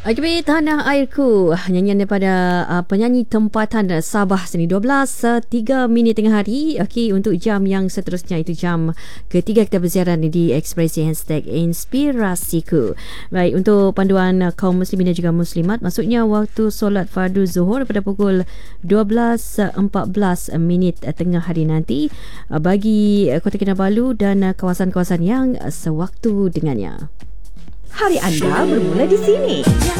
AKB Tanah Airku, nyanyian daripada penyanyi tempatan Sabah sini. 12.03 tengah hari. Okey, untuk jam yang seterusnya, itu jam ketiga kita bersiaran di Ekspresi #Inspirasiku. Baik, untuk panduan kaum muslimin dan juga muslimat, maksudnya waktu solat fardu zuhur pada pukul 12.14 tengah hari nanti bagi Kota Kinabalu dan kawasan-kawasan yang sewaktu dengannya. Hari anda bermula di sini.